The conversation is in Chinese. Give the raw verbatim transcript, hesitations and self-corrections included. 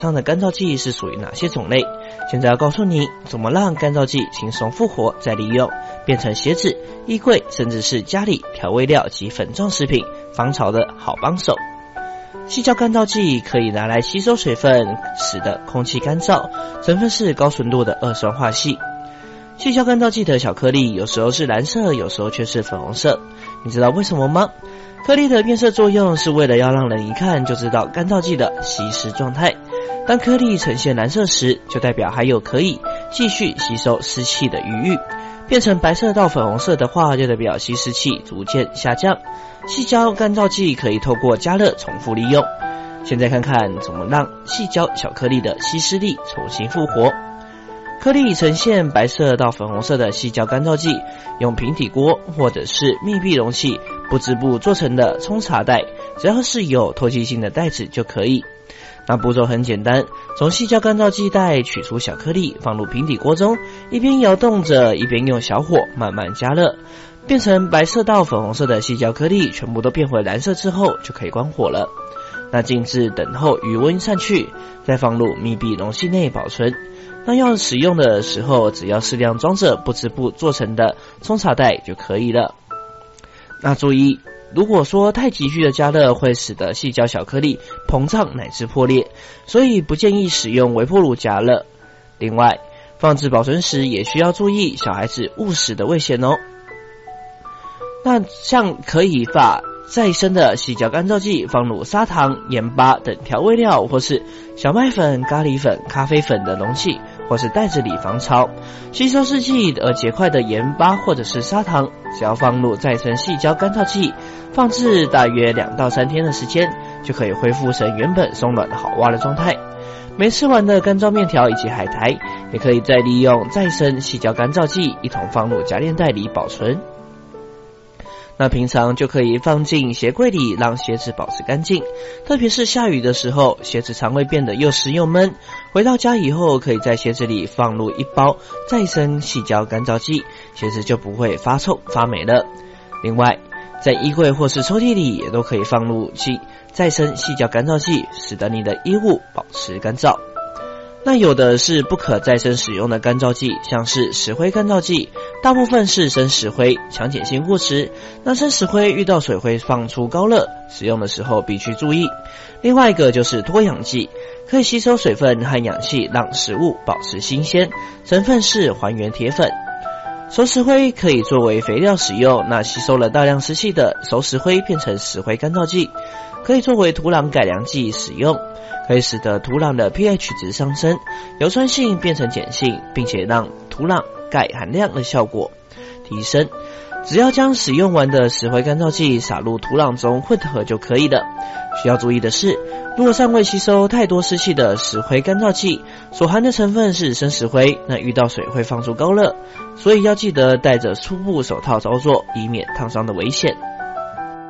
上的干燥剂是属于哪些种类？现在要告诉你怎么让干燥剂轻松复活再利用，变成鞋子、衣柜甚至是家里调味料及粉状食品防潮的好帮手。矽胶干燥剂可以拿来吸收水分，使得空气干燥，成分是高纯度的二酸化矽。矽胶干燥剂的小颗粒有时候是蓝色，有时候却是粉红色，你知道为什么吗？颗粒的变色作用是为了要让人一看就知道干燥剂的吸湿状态。当颗粒呈现蓝色时，就代表还有可以继续吸收湿气的余裕；变成白色到粉红色的话，就代表吸湿气逐渐下降。矽胶干燥剂可以透过加热重复利用。现在看看怎么让矽胶小颗粒的吸湿力重新复活。颗粒呈现白色到粉红色的矽胶干燥剂，用平底锅或者是密闭容器不织布做成的冲茶袋，只要是有透气性的袋子就可以。那步骤很简单，从矽胶干燥剂袋取出小颗粒，放入平底锅中，一边摇动着，一边用小火慢慢加热，变成白色到粉红色的矽胶颗粒全部都变回蓝色之后，就可以关火了。那静置等候余温散去，再放入密闭容器内保存。那要使用的时候，只要适量装着不织布做成的冲茶袋就可以了。那注意，如果说太急剧的加热会使得矽胶小颗粒膨胀乃至破裂，所以不建议使用微波炉加热。另外，放置保存时也需要注意小孩子误食的危险哦。那像可以把再生的矽胶干燥剂放入砂糖、盐巴等调味料，或是小麦粉、咖喱粉、咖啡粉的容器或是袋子里防潮。吸收湿气而结块的盐巴或者是砂糖，只要放入再生矽胶干燥剂，放置大约两到三天的时间，就可以恢复成原本松软好挖的状态。没吃完的干燥面条以及海苔，也可以再利用再生矽胶干燥剂一同放入夹链袋里保存。那平常就可以放进鞋柜里，让鞋子保持干净。特别是下雨的时候，鞋子常会变得又湿又闷。回到家以后，可以在鞋子里放入一包再生矽胶干燥剂，鞋子就不会发臭发霉了。另外，在衣柜或是抽屉里也都可以放入再生矽胶干燥剂，使得你的衣物保持干燥。那有的是不可再生使用的干燥剂，像是石灰干燥剂，大部分是生石灰，强碱性物质。那生石灰遇到水会放出高热，使用的时候必须注意。另外一个就是脱氧剂，可以吸收水分和氧气，让食物保持新鲜，成分是还原铁粉。熟石灰可以作为肥料使用，那吸收了大量湿气的熟石灰变成石灰干燥剂，可以作为土壤改良剂使用，可以使得土壤的 pH 值上升，由酸性变成碱性，并且让土壤钙含量的效果提升。只要将使用完的石灰干燥剂撒入土壤中混合就可以了。需要注意的是，如果尚未吸收太多湿气的石灰干燥剂所含的成分是生石灰，那遇到水会放出高热，所以要记得戴着粗布手套操作，以免烫伤的危险。